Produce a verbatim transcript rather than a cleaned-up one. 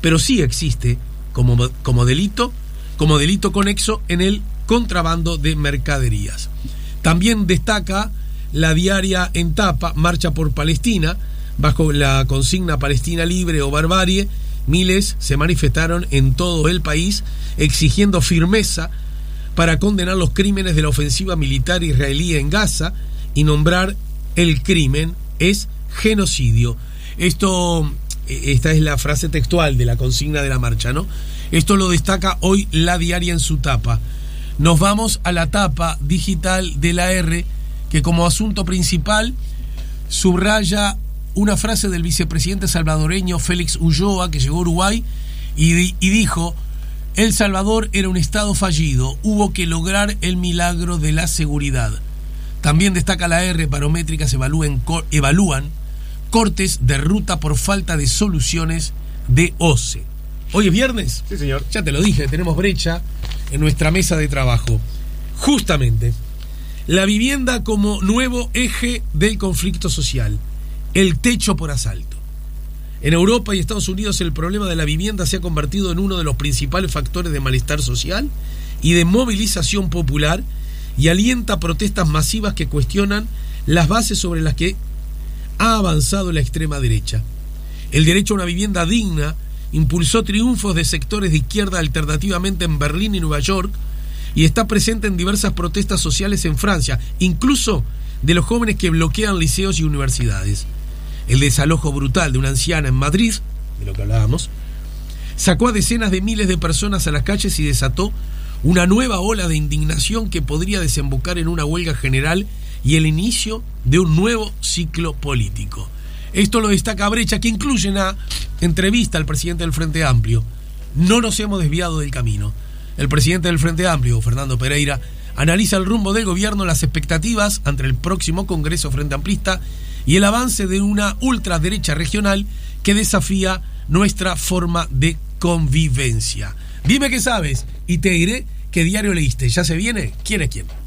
pero sí existe como, como delito, como delito conexo en el contrabando de mercaderías. También destaca la diaria En Tapa, Marcha por Palestina, bajo la consigna Palestina libre o barbarie. Miles se manifestaron en todo el país exigiendo firmeza para condenar los crímenes de la ofensiva militar israelí en Gaza y nombrar el crimen es genocidio. Esto, esta es la frase textual de la consigna de la marcha, ¿no? Esto lo destaca hoy la diaria en su tapa. Nos vamos a la tapa digital de la R, que como asunto principal subraya una frase del vicepresidente salvadoreño Félix Ulloa, que llegó a Uruguay y, di- y dijo: El Salvador era un estado fallido, hubo que lograr el milagro de la seguridad. También destaca la R, barométricas evalúen, co- evalúan cortes de ruta por falta de soluciones de O C E. Hoy es viernes. Sí, señor. Ya te lo dije, tenemos brecha en nuestra mesa de trabajo. Justamente, la vivienda como nuevo eje del conflicto social. El techo por asalto. En Europa y Estados Unidos el problema de la vivienda se ha convertido en uno de los principales factores de malestar social y de movilización popular, y alienta protestas masivas que cuestionan las bases sobre las que ha avanzado la extrema derecha. El derecho a una vivienda digna impulsó triunfos de sectores de izquierda alternativamente en Berlín y Nueva York, y está presente en diversas protestas sociales en Francia, incluso de los jóvenes que bloquean liceos y universidades. El desalojo brutal de una anciana en Madrid, de lo que hablábamos, sacó a decenas de miles de personas a las calles y desató una nueva ola de indignación que podría desembocar en una huelga general y el inicio de un nuevo ciclo político. Esto lo destaca Brecha, que incluye una entrevista al presidente del Frente Amplio. No nos hemos desviado del camino. El presidente del Frente Amplio, Fernando Pereira, analiza el rumbo del gobierno, las expectativas ante el próximo Congreso Frente Amplista y el avance de una ultraderecha regional que desafía nuestra forma de convivencia. Dime qué sabes y te diré qué diario leíste. ¿Ya se viene? ¿Quién es quién?